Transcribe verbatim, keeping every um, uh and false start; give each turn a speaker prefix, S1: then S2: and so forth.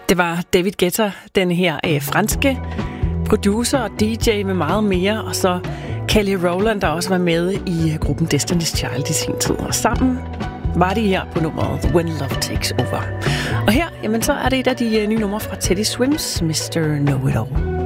S1: Det var David Guetta, den her øh, franske producer og D J med meget mere, og så Kelly Rowland, der også var med i øh, gruppen Destiny's Child i sin tid. Og sammen var de her på nummeret When Love Takes Over. Og her, jamen, så er det et af de øh, nye numre fra Teddy Swims, mister Know It All.